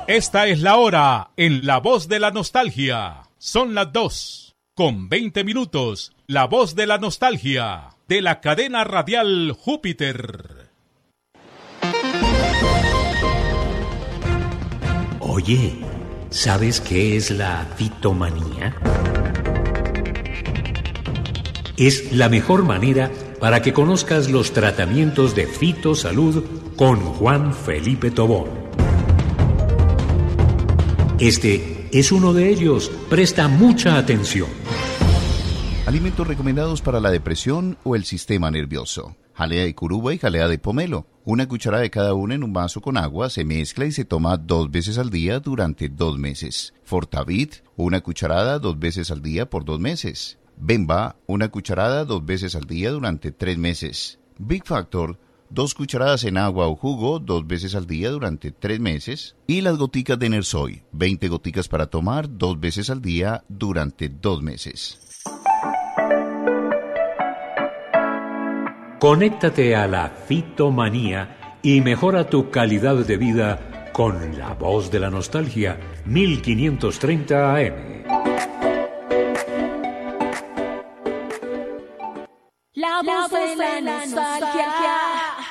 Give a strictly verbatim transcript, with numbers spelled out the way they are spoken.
Esta es la hora en La Voz de la Nostalgia. Son las dos con veinte minutos. La Voz de la Nostalgia de la cadena radial Júpiter. Oye, ¿sabes qué es la fitomanía? Es la mejor manera para que conozcas los tratamientos de fitosalud con Juan Felipe Tobón. Este es uno de ellos. Presta mucha atención. Alimentos recomendados para la depresión o el sistema nervioso. Jalea de curuba y jalea de pomelo. Una cucharada de cada una en un vaso con agua, se mezcla y se toma dos veces al día durante dos meses. Fortavit, una cucharada dos veces al día por dos meses. Bemba, una cucharada dos veces al día durante tres meses. Big Factor, dos cucharadas en agua o jugo dos veces al día durante tres meses. Y las goticas de Nersoy, veinte goticas para tomar dos veces al día durante dos meses. Conéctate a la fitomanía y mejora tu calidad de vida con La Voz de la Nostalgia, mil quinientos treinta A M. La Voz de la Nostalgia.